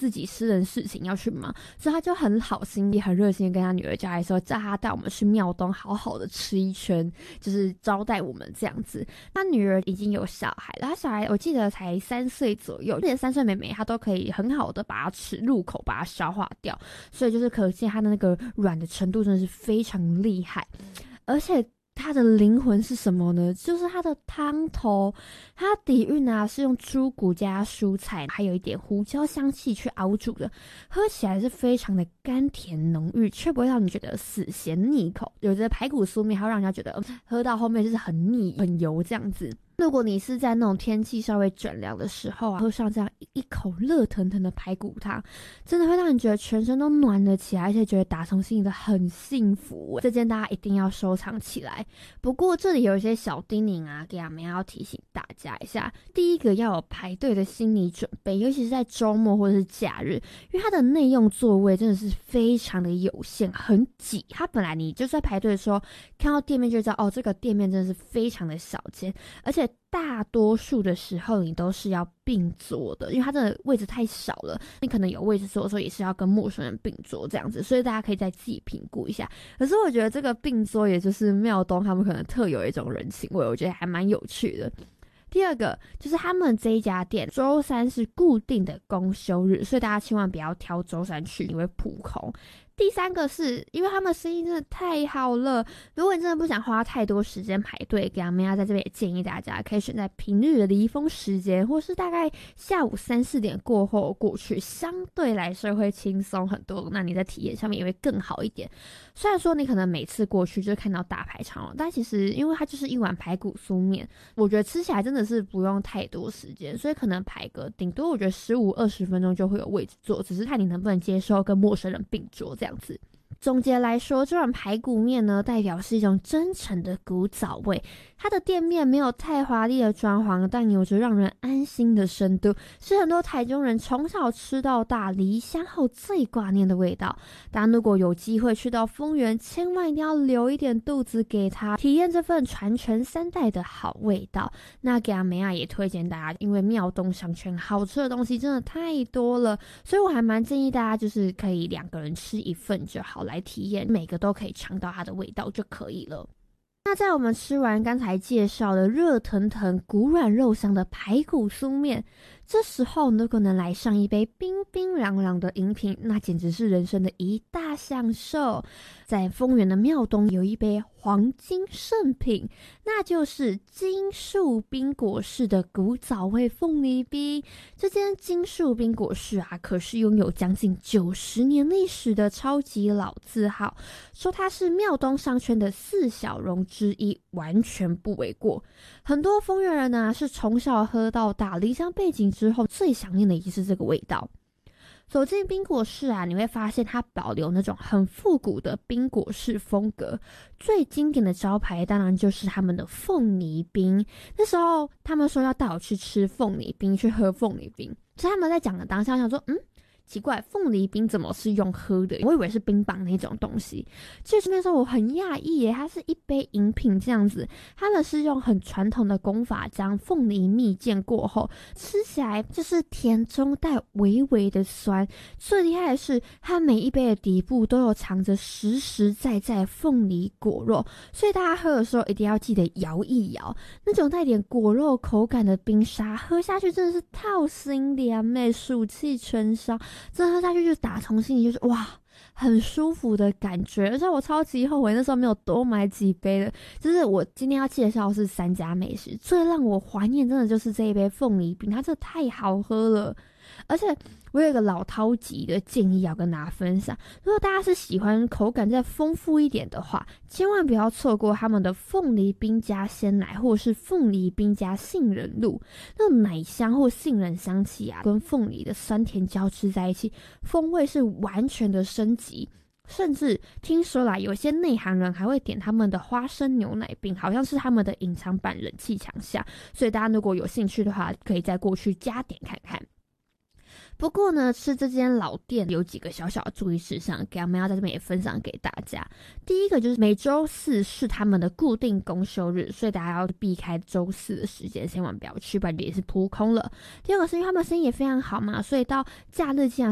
自己私人事情要去忙，所以他就很好心也很热心的跟他女儿交代说，叫他带我们去庙东好好的吃一圈，就是招待我们这样子。他女儿已经有小孩了，他小孩我记得才3岁左右，连3岁妹妹她都可以很好的把它入口把它消化掉，所以就是可见他的那个软的程度真的是非常厉害。而且它的灵魂是什么呢？就是它的汤头，它底蕴啊是用猪骨加蔬菜，还有一点胡椒香气去熬煮的，喝起来是非常的甘甜浓郁，却不会让你觉得死咸腻口。有的排骨酥面还会让人家觉得喝到后面就是很腻很油这样子。如果你是在那种天气稍微转凉的时候啊，喝上这样一口热腾腾的排骨汤，真的会让你觉得全身都暖了起来，而且觉得打从心里的很幸福。这件大家一定要收藏起来。不过这里有一些小叮咛啊，给阿梅要提醒大家一下。第一个要有排队的心理准备，尤其是在周末或者是假日，因为它的内用座位真的是非常的有限，很挤。它本来你就在排队的时候看到店面就知道，这个店面真的是非常的小间，而且大多数的时候你都是要并桌的，因为它的位置太少了，你可能有位置坐的时候也是要跟陌生人并桌这样子，所以大家可以再自己评估一下。可是我觉得这个并桌也就是庙东他们可能特有一种人情味，我觉得还蛮有趣的。第二个就是他们这一家店周三是固定的公休日，所以大家千万不要挑周三去，你会扑空。第三个是因为他们生意真的太好了，如果你真的不想花太多时间排队，给阿妹亚在这边也建议大家可以选在平日的离峰时间，或是大概下午3、4点过后过去，相对来说会轻松很多，那你在体验上面也会更好一点。虽然说你可能每次过去就看到大排长龙，但其实因为它就是一碗排骨酥面，我觉得吃起来真的是不用太多时间，所以可能排个顶多我觉得15、20分钟就会有位置坐，只是看你能不能接受跟陌生人并桌这样子。总结来说，这碗排骨面呢，代表是一种真诚的古早味。它的店面没有太华丽的装潢，但有着让人安心的深度，是很多台中人从小吃到大，离乡后最挂念的味道。大家如果有机会去到丰原，千万一定要留一点肚子给他，体验这份传承3代的好味道。那给阿梅亚也推荐大家，因为庙东商圈好吃的东西真的太多了，所以我还蛮建议大家就是可以2个人吃1份就好，来体验每个都可以尝到它的味道就可以了。那在我们吃完刚才介绍的热腾腾骨软肉香的排骨酥面，这时候如果能来上一杯冰冰凉凉的饮品，那简直是人生的一大享受。在丰原的庙东有一杯黄金圣品，那就是金树冰果室的古早味凤梨冰。这间金树冰果室啊，可是拥有将近90年历史的超级老字号，说它是庙东商圈的4小龙之一，完全不为过。很多丰原人啊，是从小喝到大，离乡背景之后最想念的也是这个味道。走进冰果室啊，你会发现它保留那种很复古的冰果室风格，最经典的招牌当然就是他们的凤梨冰。那时候他们说要带我去吃凤梨冰，去喝凤梨冰，所以他们在讲的当下想说奇怪，凤梨冰怎么是用喝的？我以为是冰棒那种东西。其实那时候我很讶异耶，它是一杯饮品这样子，他们是用很传统的工法将凤梨蜜饯过后，吃起来就是甜中带微微的酸。最厉害的是，它每一杯的底部都有藏着实实在在的凤梨果肉，所以大家喝的时候一定要记得摇一摇。那种带点果肉口感的冰沙，喝下去真的是透心凉美，暑气全烧。真的喝下去就打从心里就是哇，很舒服的感觉。而且我超级后悔那时候没有多买几杯的，就是我今天要介绍的是3家美食，最让我怀念真的就是这一杯凤梨冰，它真的太好喝了。而且我有一个老饕级的建议要跟大家分享，如果大家是喜欢口感再丰富一点的话，千万不要错过他们的凤梨冰加鲜奶，或者是凤梨冰加杏仁露。那种奶香或杏仁香气啊，跟凤梨的酸甜交织在一起，风味是完全的升级。甚至听说啦，有些内行人还会点他们的花生牛奶冰，好像是他们的隐藏版人气强项，所以大家如果有兴趣的话，可以再过去加点看看。不过呢，吃这间老店有几个小小的注意事项，给我们要在这边也分享给大家。第一个就是每周4是他们的固定公休日，所以大家要避开周4的时间，千万不要去，不然也是扑空了。第二个是因为他们生意也非常好嘛，所以到假日既然